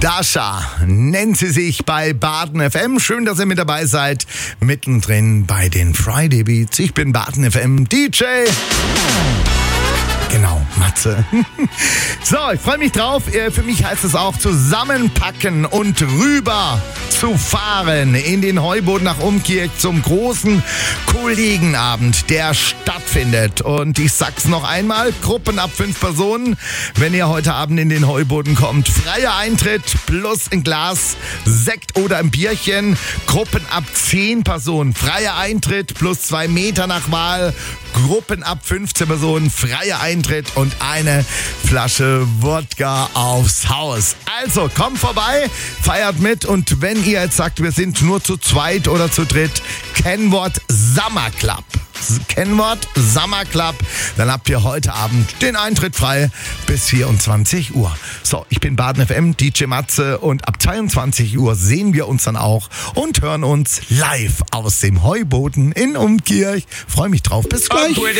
Dasha nennt sie sich bei Baden FM. Schön, dass ihr mit dabei seid. Mittendrin bei den Friday Beats. Ich bin Baden FM DJ. Genau, Matze. So, ich freue mich drauf. Für mich heißt es auch zusammenpacken und rüber zu fahren in den Heuboden nach Umkirch zum großen Kollegenabend, der stattfindet. Und ich sag's noch einmal, Gruppen ab 5 Personen. Wenn ihr heute Abend in den Heuboden kommt, freier Eintritt plus ein Glas Sekt oder ein Bierchen. Gruppen ab 10 Personen, freier Eintritt plus 2 Meter nach Wahl. Gruppen ab 15 Personen, freier Eintritt und eine Flasche Wodka aufs Haus. Also, kommt vorbei, feiert mit und wenn ihr jetzt sagt, wir sind nur zu zweit oder zu dritt, Kennwort Summer Club. Kennwort Summer Club. Dann habt ihr heute Abend den Eintritt frei bis 24 Uhr. So, ich bin Baden FM, DJ Matze und ab 22 Uhr sehen wir uns dann auch und hören uns live aus dem Heuboden in Umkirch. Freue mich drauf. Bis gleich.